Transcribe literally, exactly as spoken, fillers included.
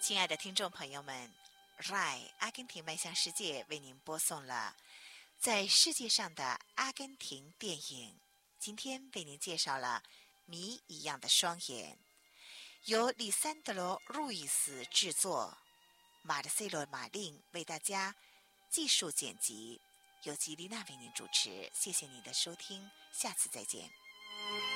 亲爱的听众朋友们 ，R A I 阿根廷迈向世界为您播送了在世界上的阿根廷电影。今天为您介绍了《谜一样的双眼》，由里桑德罗·路易斯制作，马德塞罗·马令为大家技术剪辑，由吉丽娜为您主持。谢谢您的收听，下次再见。